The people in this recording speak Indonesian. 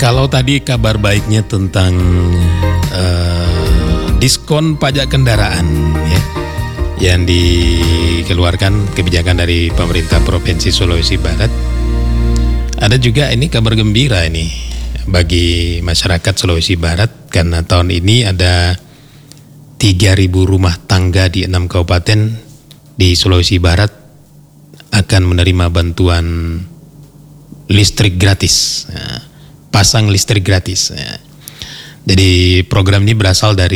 Kalau tadi kabar baiknya tentang diskon pajak kendaraan ya, yang dikeluarkan kebijakan dari pemerintah Provinsi Sulawesi Barat. Ada juga ini kabar gembira ini bagi masyarakat Sulawesi Barat, karena tahun ini ada 3.000 rumah tangga di 6 kabupaten di Sulawesi Barat akan menerima bantuan listrik gratis, pasang listrik gratis. Jadi program ini berasal dari